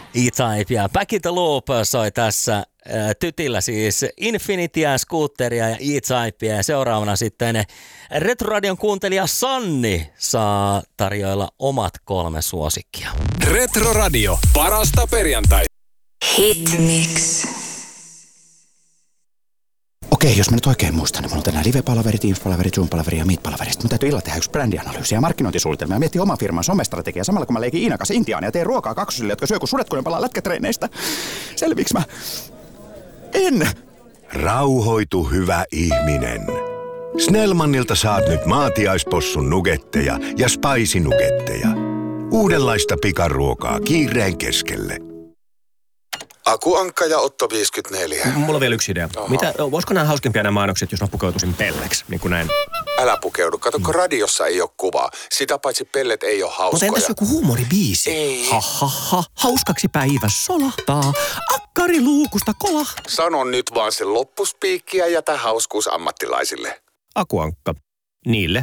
E-Type ja Back in the Loop soi tässä Tytillä siis Infinityä, Scooteria ja E-Typea. Ja seuraavana sitten Retroradion kuuntelija Sanni saa tarjoilla omat 3 suosikkia. Retroradio, parasta perjantai. Hitmix. Okei, jos mä nyt oikein muistan, niin mulla on tänään live-palaverit, Teams-palaveri, Zoom-palaveri ja Meet-palaveri. Mun täytyy illalla tehdä yksi brändianalyysi ja markkinointisuunnitelma ja miettiä oman firman somestrategiaa samalla kun mä leikin Iinan kanssa Intiaan ja teen ruokaa kaksosille, jotka syö kun sudet, kun ne palaa lätkätreineistä. Selviiks mä? En! Rauhoitu, hyvä ihminen. Snellmanilta saat nyt maatiaispossun nugetteja ja spicy-nugetteja. Uudenlaista pikaruokaa kiireen keskelle. Akuankka ja Otto 54. Mulla on vielä yksi idea. Voisiko nämä hauskempia nämä mainokset, jos mä pukeutuisin pelleksi, niin kuin näin? Älä pukeudu. Kato, kun radiossa ei ole kuvaa. Sitä paitsi pellet ei ole hauskoja. Mutta entäs joku huumoribiisi? Ei. Ha ha ha, hauskaksi päivä solahtaa, akkari luukusta kolahtaa. Sano nyt vaan sen loppuspiikki ja jätä hauskuus ammattilaisille. Akuankka. Niille,